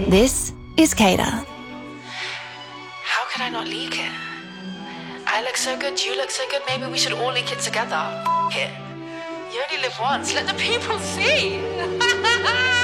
This is Kata. How could I not leak it? I look so good, you look so good, maybe we should all leak it together. F it. You only live once, let the people see.